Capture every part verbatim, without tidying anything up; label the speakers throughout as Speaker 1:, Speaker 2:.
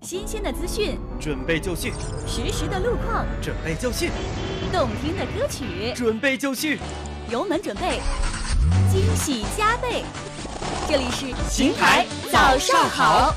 Speaker 1: 新鲜的资讯，
Speaker 2: 准备就绪；
Speaker 1: 实时的路况，
Speaker 2: 准备就绪；
Speaker 1: 动听的歌曲，
Speaker 2: 准备就绪。
Speaker 1: 油门准备，惊喜加倍。这里是邢台早上好。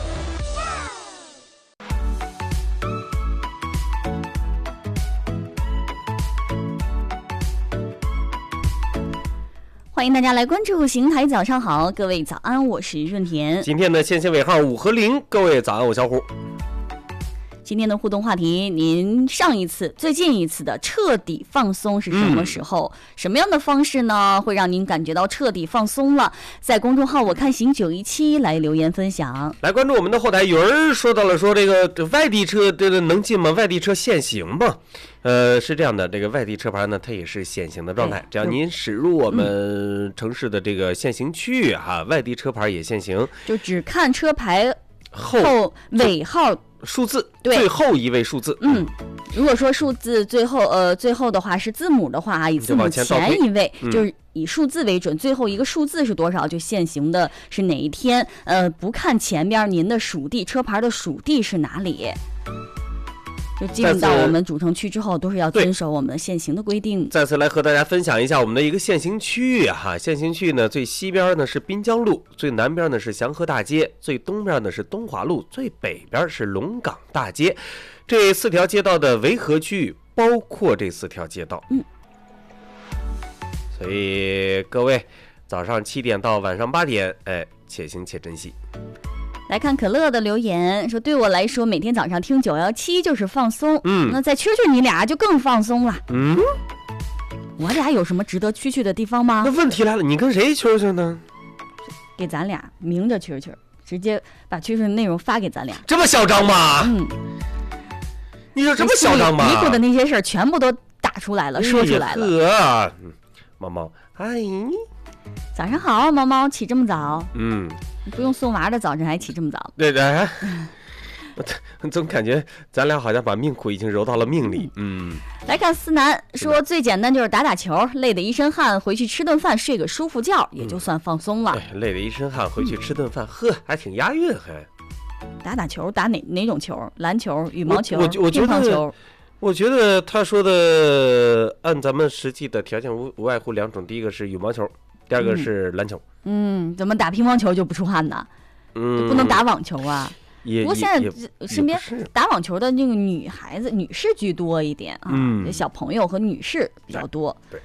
Speaker 1: 欢迎大家来关注邢台早上好，各位早安，我是润田。
Speaker 2: 今天的线性尾号五和零，各位早安，我小虎。
Speaker 1: 今天的互动话题，您上一次、最近一次的彻底放松是什么时候？嗯、什么样的方式呢，会让您感觉到彻底放松了？在公众号我看行九一七来留言分享。
Speaker 2: 来关注我们的后台，有人说到了说这个这外地车这个能进吗？外地车限行吗？呃，是这样的，这个外地车牌呢，它也是限行的状态。只要您驶入我们城市的这个限行区域哈、嗯，外地车牌也限行。
Speaker 1: 就只看车牌后尾号。
Speaker 2: 数字最后一位数字，
Speaker 1: 嗯，如果说数字最后呃最后的话是字母的话，以字母前一位就，就是以数字为准，最后一个数字是多少就限行的是哪一天，呃，不看前边您的属地车牌的属地是哪里。就进入到我们主城区之后，都是要遵守我们限行的规定。
Speaker 2: 再次来和大家分享一下我们的一个限行区域哈，限行区呢，最西边呢是滨江路，最南边呢是祥和大街，最东边呢是东华路，最北边是龙岗大街。这四条街道的维和区域包括这四条街道。嗯，所以各位早上七点到晚上八点，哎，且行且珍惜。
Speaker 1: 来看可乐的留言说，对我来说每天早上听九一七就是放松。嗯，那在蛐蛐你俩就更放松了。嗯，我俩有什么值得蛐蛐的地方吗？
Speaker 2: 那问题来了，你跟谁蛐蛐呢？
Speaker 1: 给咱俩明着蛐蛐，直接把蛐蛐的内容发给咱俩。
Speaker 2: 这么嚣张吗？嗯，你说这么嚣张吗？
Speaker 1: 尼姑的那些事儿全部都打出来了，说出来了。
Speaker 2: 嗯，猫猫，嗨，
Speaker 1: 早上好，猫猫起这么早？嗯。不用送娃的早晨还起这么早？
Speaker 2: 对对，我总感觉咱俩好像把命苦已经揉到了命里。嗯，
Speaker 1: 来看思南说，最简单就是打打球，累得一身汗，回去吃顿饭，睡个舒服觉，也就算放松了。
Speaker 2: 嗯哎、累得一身汗，回去吃顿饭，呵，还挺押韵还。
Speaker 1: 打打球，打哪哪种球？篮球、羽毛球、
Speaker 2: 我我
Speaker 1: 乒乓球。
Speaker 2: 我觉得他说的按咱们实际的条件无无外乎两种，第一个是羽毛球。第二个是篮球。
Speaker 1: 嗯，怎么打乒乓球就不出汗呢？嗯，不能打网球啊。
Speaker 2: 也
Speaker 1: 不过现在身边打网球的那个女孩子、女士居多一点啊，嗯、小朋友和女士比较多。
Speaker 2: 对。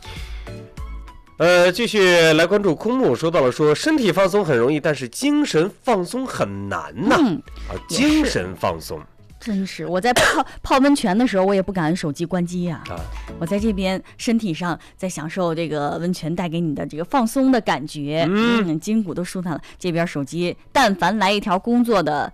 Speaker 2: 呃，继续来关注空木，说到了说身体放松很容易，但是精神放松很难呐。嗯、啊，精神放松。
Speaker 1: 真是，我在泡泡温泉的时候，我也不敢手机关机呀、啊。我在这边身体上在享受这个温泉带给你的这个放松的感觉，嗯，筋骨都舒坦了。这边手机，但凡来一条工作的